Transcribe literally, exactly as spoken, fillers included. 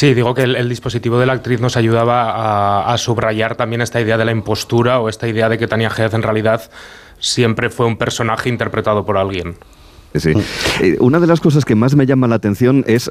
Sí, digo que el, el dispositivo de la actriz nos ayudaba a, a subrayar también esta idea de la impostura o esta idea de que Tania Head en realidad siempre fue un personaje interpretado por alguien. Sí. Eh, una de las cosas que más me llama la atención es